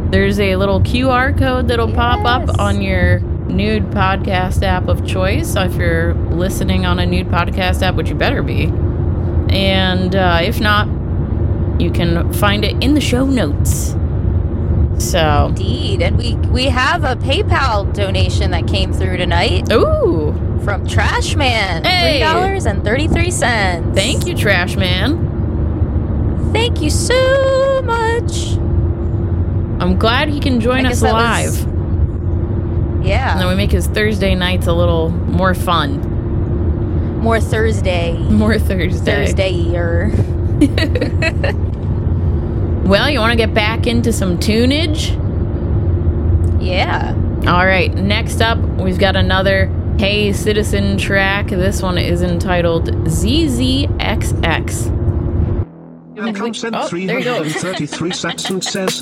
There's a little QR code that'll pop up on your Nude podcast app of choice. So if you're listening on a Nude podcast app, which you better be, and if not, you can find it in the show notes. So indeed, and we have a PayPal donation that came through tonight. Ooh, from Trashman, hey. $3.33. Thank you, Trashman. Thank you so much. I'm glad he can join us live. Yeah. And then we make his Thursday nights a little more fun. More Thursday. Thursday-er. Well, you want to get back into some tunage? Yeah. All right. Next up, we've got another Hey Citizen track. This one is entitled ZZXX. Income sent 333 sats and says